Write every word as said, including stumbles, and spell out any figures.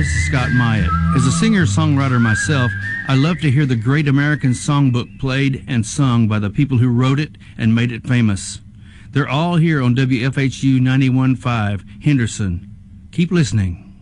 this is Scott Myatt. As a singer-songwriter myself, I love to hear the great American songbook played and sung by the people who wrote it and made it famous. They're all here on W F H U ninety-one point five, Henderson. Keep listening.